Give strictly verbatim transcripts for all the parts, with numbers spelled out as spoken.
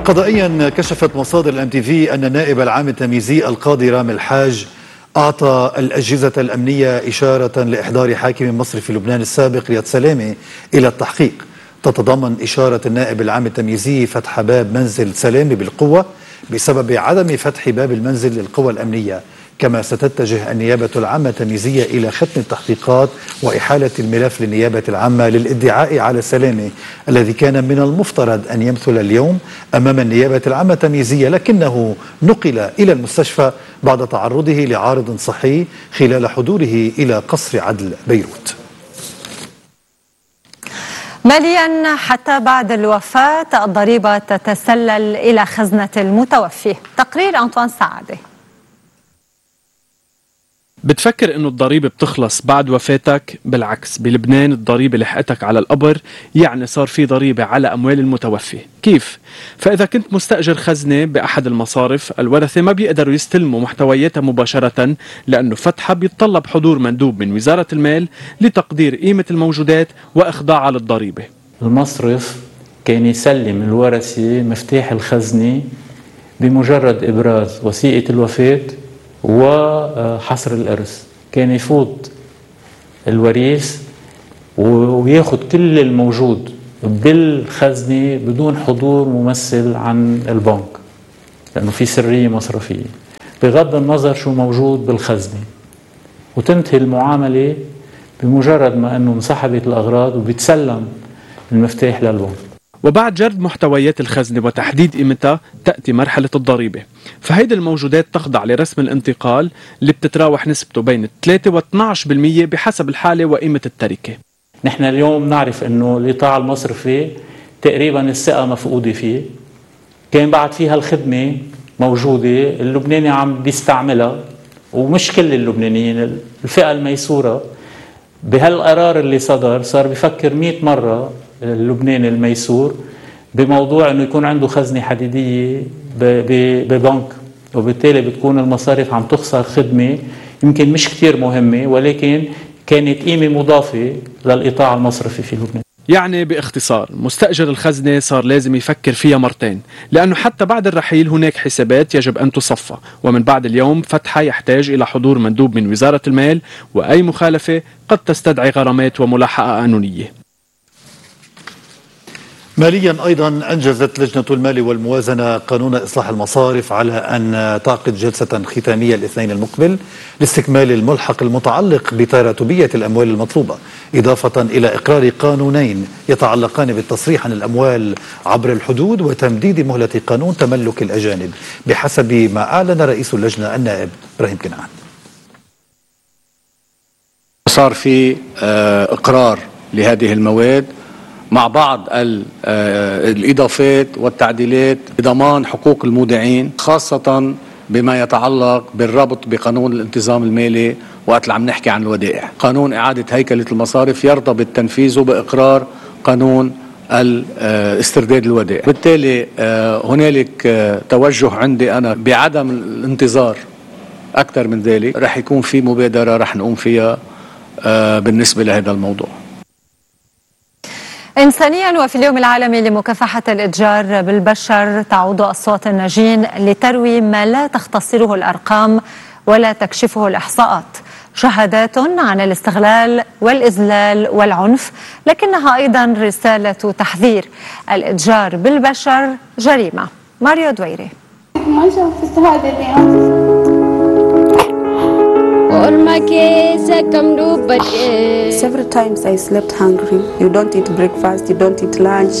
قضائيا كشفت مصادر الام تي في أن النائب العام التمييزي القاضي رامي الحاج أعطى الأجهزة الأمنية إشارة لإحضار حاكم مصري في لبنان السابق رياض سلامة إلى التحقيق. تتضمن إشارة النائب العام التمييزي فتح باب منزل سلامة بالقوة بسبب عدم فتح باب المنزل للقوى الأمنية. كما ستتجه النيابة العامة التمييزية إلى ختم التحقيقات وإحالة الملف للنيابة العامة للادعاء على سلامة الذي كان من المفترض أن يمثل اليوم أمام النيابة العامة التمييزية، لكنه نقل إلى المستشفى بعد تعرضه لعارض صحي خلال حضوره إلى قصر عدل بيروت. ماليا، حتى بعد الوفاة الضريبة تتسلل إلى خزنة المتوفي. تقرير أنطوان سعادة. بتفكر انه الضريبة بتخلص بعد وفاتك؟ بالعكس، بلبنان الضريبة لحقتك على القبر، يعني صار في ضريبة على أموال المتوفي. كيف؟ فإذا كنت مستأجر خزنة بأحد المصارف، الورثة ما بيقدروا يستلموا محتوياتها مباشرة، لأنه فتحها بيتطلب حضور مندوب من وزارة المال لتقدير قيمة الموجودات وإخضاعها للضريبة. المصرف كان يسلم الورثة مفتاح الخزنة بمجرد إبراز وثيقة الوفاة وحصر الإرث. كان يفوت الوريث وياخد كل الموجود بالخزنة بدون حضور ممثل عن البنك، لأنه في سرية مصرفية بغض النظر شو موجود بالخزنة، وتنتهي المعاملة بمجرد ما أنه انسحبت الأغراض وبيتسلم المفتاح للبنك. وبعد جرد محتويات الخزنة وتحديد قيمتها تأتي مرحلة الضريبة. فهيدي الموجودات تخضع لرسم الانتقال اللي بتتراوح نسبته بين ثلاثة واثني عشر بالمئة بحسب الحالة وقيمة التركة. نحن اليوم نعرف أنه القطاع المصرفي تقريبا الثقة مفقودة فيه. كان بعد فيها الخدمة موجودة، اللبناني عم بيستعملها، ومش كل اللبنانيين، الفئة الميسورة بهالقرار اللي صدر صار بيفكر مئة مرة اللبناني الميسور بموضوع انه يكون عنده خزنة حديدية ببنك، وبالتالي بتكون المصارف عم تخسر خدمة يمكن مش كتير مهمة، ولكن كانت قيمة مضافة للقطاع المصرفي في لبنان. يعني باختصار، مستأجر الخزنة صار لازم يفكر فيها مرتين، لأنه حتى بعد الرحيل هناك حسابات يجب أن تصفى، ومن بعد اليوم فتحها يحتاج إلى حضور مندوب من وزارة المال، وأي مخالفة قد تستدعي غرامات وملاحقة قانونية. ماليا أيضا أنجزت لجنة المال والموازنة قانون إصلاح المصارف على أن تعقد جلسة ختامية الاثنين المقبل لاستكمال الملحق المتعلق بتراتبية الأموال المطلوبة، إضافة إلى إقرار قانونين يتعلقان بالتصريح عن الأموال عبر الحدود وتمديد مهلة قانون تملك الأجانب، بحسب ما أعلن رئيس اللجنة النائب إبراهيم كنعان. صار في إقرار لهذه المواد مع بعض الإضافات والتعديلات لضمان حقوق المودعين، خاصة بما يتعلق بالربط بقانون الانتظام المالي وقت اللي عم نحكي عن الودائع. قانون إعادة هيكلة المصارف يرتبط تنفيذه بإقرار قانون استرداد الودائع. بالتالي هنالك توجه عندي أنا بعدم الانتظار أكثر من ذلك. رح يكون في مبادرة رح نقوم فيها بالنسبة لهذا الموضوع. إنسانيا، وفي اليوم العالمي لمكافحة الإتجار بالبشر تعود أصوات الناجين لتروي ما لا تختصره الأرقام ولا تكشفه الإحصاءات، شهادات عن الاستغلال والإذلال والعنف، لكنها أيضا رسالة تحذير. الإتجار بالبشر جريمة. ماريو دويري. ما شفت هذا اليوم. Several times I slept hungry. You don't eat breakfast, you don't eat lunch.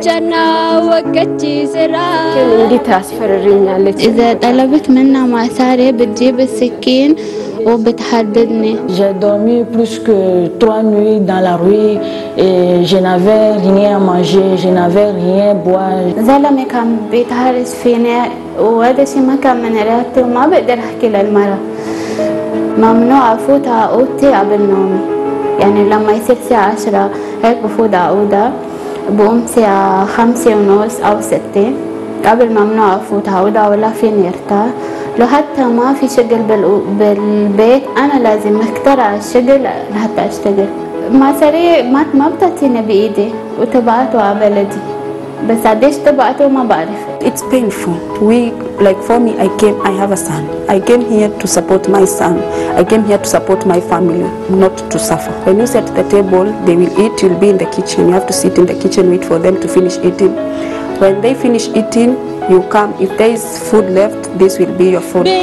إذا طلبت منها معسارة بتجيب السكين وبتحددني. J'ai dormi plus que trois nuits dans la rue et je n'avais rien à manger, je n'avais rien à boire. زلمة كان بيتهرس فيني وهذا شيء ما كان من إرادتي وما بقدر أحكي للمرة. ممنوع أفوت على أوضتي قبل نومي، يعني لما يصير الساعة عشرة هيك بفوت على أوضة، بقوم الساعة خمسة ونص أو ستة، قبل ممنوع أفوت على أوضة ولا فيني ارتاح. لو حتى ما في شغل بالبيت أنا لازم أخترع الشغل لحتى أشتغل. معسرية ما ما بتعطيني بإيدي وتبعته على بلدي، بس قديش تبعته ما بعرف. It's painful. We, like for me, I came, I have a son. I came here to support my son. I came here to support my family, not to suffer. When you sit at the table, they will eat, you'll be in the kitchen. You have to sit in the kitchen, wait for them to finish eating. When they finish eating, you come. If there is food left, this will be your food.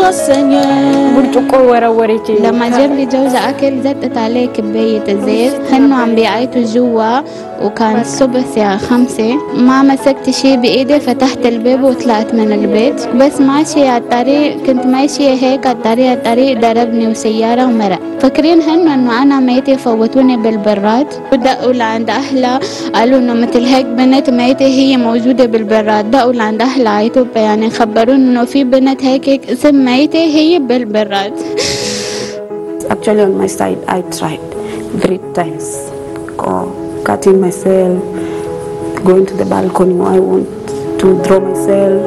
لما جاب لي جوزة أكل زتت عليه كباية الزيت، هنو عم بيعيطوا جوا وكان الصبح الساعة خمسة. ما مسكت شي بإيدي، فتحت الباب وطلعت من البيت. بس ماشي على الطريق، كنت ماشية هيك على الطريق الطريق ضربني وسيارة ومرق. فاكرين هنو إنه أنا ميتة، فوتوني بالبراد ودقوا لعند أهلها، قالوا إنه مثل هيك بنت ميتة هي موجودة بالبراد. دقوا لعند أهلها عيطوا يعني خبرون إنه في بنت هيك هيك اسم ميتة هي بالبراد. Actually, on my side, I tried three times. Oh, cutting myself, going to the balcony. I want to draw myself.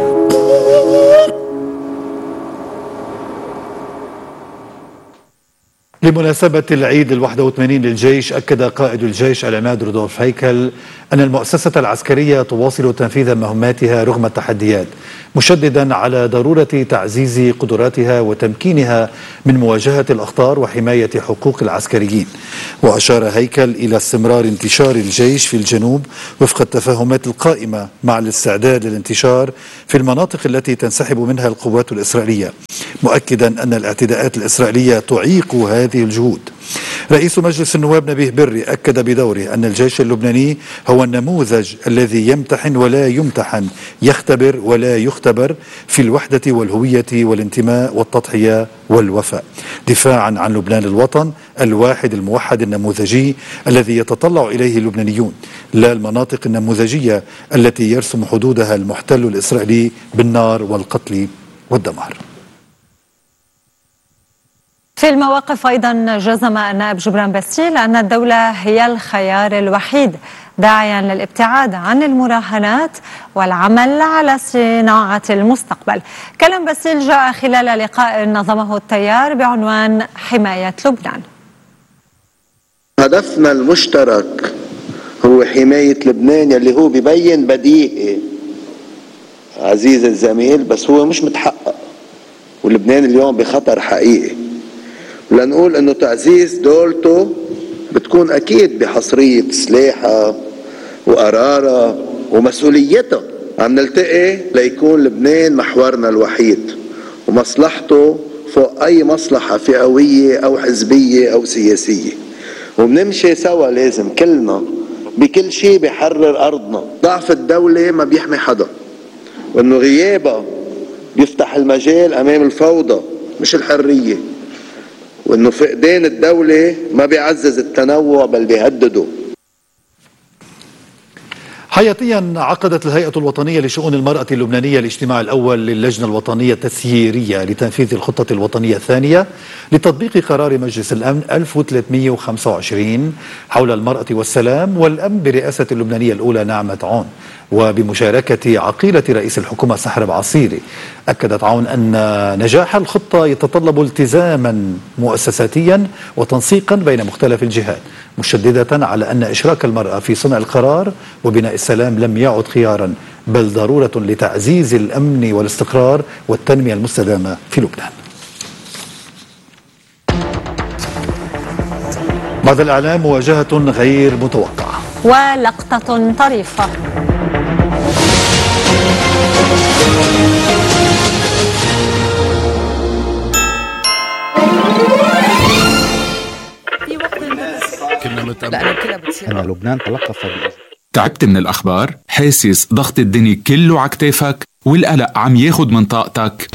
لمناسبة العيد الواحد وثمانين للجيش، أكد قائد الجيش العماد رودولف هيكل أن المؤسسة العسكرية تواصل تنفيذ مهماتها رغم التحديات، مشددا على ضرورة تعزيز قدراتها وتمكينها من مواجهة الأخطار وحماية حقوق العسكريين. وأشار هيكل إلى استمرار انتشار الجيش في الجنوب وفق التفاهمات القائمة مع الاستعداد للانتشار في المناطق التي تنسحب منها القوات الإسرائيلية، مؤكدا أن الاعتداءات الإسرائيلية تعيق هذه الجهود. رئيس مجلس النواب نبيه بري أكد بدوره أن الجيش اللبناني هو النموذج الذي يمتحن ولا يمتحن، يختبر ولا يختبر، في الوحدة والهوية والانتماء والتضحية والوفاء، دفاعا عن لبنان الوطن الواحد الموحد النموذجي الذي يتطلع إليه اللبنانيون، لا المناطق النموذجية التي يرسم حدودها المحتل الإسرائيلي بالنار والقتل والدمار. في المواقف أيضا جزم النائب جبران باسيل أن الدولة هي الخيار الوحيد، داعيا للابتعاد عن المراهنات والعمل على صناعة المستقبل. كلام باسيل جاء خلال لقاء نظمه التيار بعنوان حماية لبنان. هدفنا المشترك هو حماية لبنان، يلي هو ببين بديهي عزيز الزميل، بس هو مش متحقق، ولبنان اليوم بخطر حقيقي. لنقول انه تعزيز دولته بتكون اكيد بحصرية سلاحها وقرارها ومسؤوليتها. عم نلتقي ليكون لبنان محورنا الوحيد ومصلحته فوق اي مصلحة فئوية او حزبية او سياسية، وبنمشي سوا لازم كلنا بكل شيء بيحرر ارضنا. ضعف الدولة ما بيحمي حدا، وانه غيابها بيفتح المجال امام الفوضى مش الحرية، وانه فقدان الدولة ما بيعزز التنوع بل بيهدده. حياتيا، عقدت الهيئة الوطنية لشؤون المرأة اللبنانية الاجتماع الأول للجنة الوطنية التسييرية لتنفيذ الخطة الوطنية الثانية لتطبيق قرار مجلس الأمن ألف وثلاثمئة وخمسة وعشرين حول المرأة والسلام والأمن برئاسة اللبنانية الأولى نعمة عون، وبمشاركة عقيلة رئيس الحكومة سحر بعصيري. أكدت عون أن نجاح الخطة يتطلب التزاما مؤسساتيا وتنسيقا بين مختلف الجهات، مشددة على أن إشراك المرأة في صنع القرار وبناء السلام لم يعد خيارا، بل ضرورة لتعزيز الأمن والاستقرار والتنمية المستدامة في لبنان. بعد الإعلام مواجهة غير متوقعة ولقطة طريفة. أن لبنان تلقف. تعبت من الأخبار؟ حاسس ضغط الدنيا كله عكتافك والقلق عم ياخد من طاقتك؟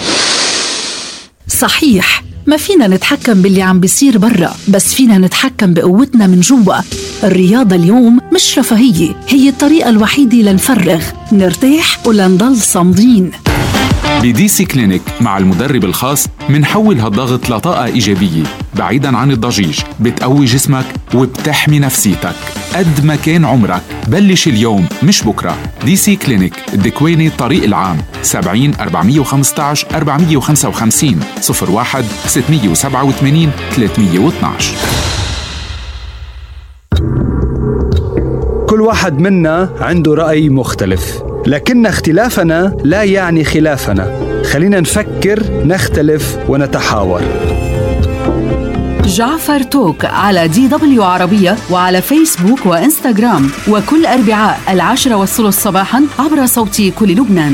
صحيح، ما فينا نتحكم باللي عم بيصير برا، بس فينا نتحكم بقوتنا من جوا. الرياضة اليوم مش رفاهية، هي الطريقة الوحيدة لنفرغ، نرتاح ولنضل صامدين. بدي سي كلينيك مع المدرب الخاص منحول هالضغط لطاقة إيجابية بعيداً عن الضجيج، بتقوي جسمك وبتحمي نفسيتك قد ما كان عمرك. بلش اليوم مش بكرة. دي سي كلينيك، الدكواني، طريق العام، سبعين أربعمية وخمستعش أربعمية وخمسة وخمسين صفر واحد ستمية وسبعة وثمانين ثلاثمية واثناعش. كل واحد منا عنده رأي مختلف، لكن اختلافنا لا يعني خلافنا. خلينا نفكر، نختلف ونتحاور. جعفر توك على دي دبليو عربية وعلى فيسبوك وإنستغرام، وكل أربعاء العاشرة والثلث صباحا عبر صوتي كل لبنان.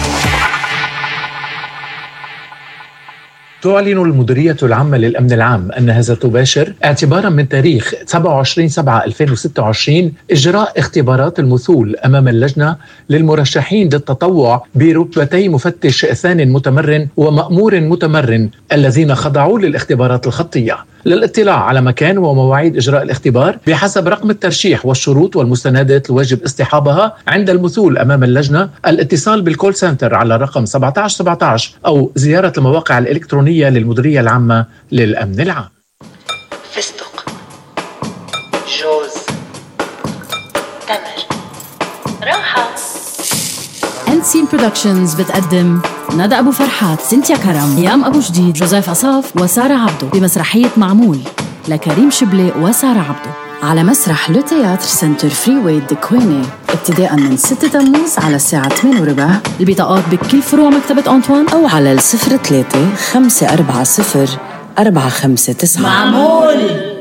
تعلن المديرية العامة للأمن العام أنها ستباشر اعتبارا من تاريخ سبعة وعشرين سبعة ألفين وستة وعشرين إجراء اختبارات المثول أمام اللجنة للمرشحين للتطوع برتبتي مفتش ثان متمرن ومأمور متمرن الذين خضعوا للاختبارات الخطية. للاطلاع على مكان ومواعيد إجراء الاختبار بحسب رقم الترشيح والشروط والمستندات الواجب اصطحابها عند المثول أمام اللجنة، الاتصال بالكول سنتر على رقم سبعة عشر سبعة عشر أو زيارة المواقع الإلكترونية للمديرية العامة للأمن العام. فستق، جوز، تمر، راحة. أنسين برودكشنز بتقدم ندى أبو فرحات، سنتيا كرم، هيام أبو جديد، جوزيف أصاف وسارة عبدو بمسرحية معمول لكريم شبلي وسارة عبدو على مسرح لو تياتر سنتر فري واي دكويني ابتداء من ستة تموز على الساعة ثمانية وربع. البطاقات بكل فروع مكتبة أنطوان أو على الصفر ثلاثة خمسة أربعة صفر أربعة خمسة تسعة. معمول.